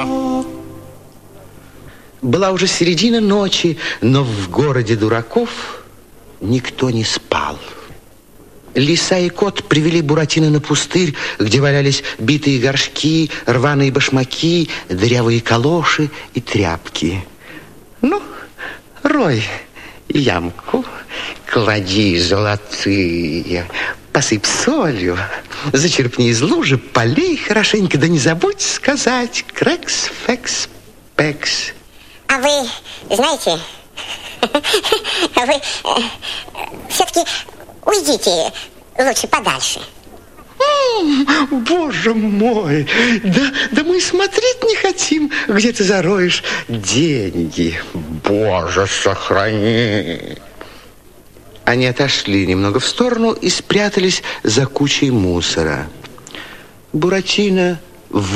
Была уже середина ночи, но в городе дураков никто не спал. Лиса и кот привели Буратино на пустырь, где валялись битые горшки, рваные башмаки, дырявые калоши и тряпки. Ну, рой ямку, клади золотые, посыпь солью, зачерпни из лужи, полей хорошенько, да не забудь сказать крекс, фекс, пекс. А вы знаете, вы все-таки уйдите лучше подальше. Боже мой, да мы смотреть не хотим, где ты зароешь деньги. Боже, сохрани. Они отошли немного в сторону и спрятались за кучей мусора. Буратино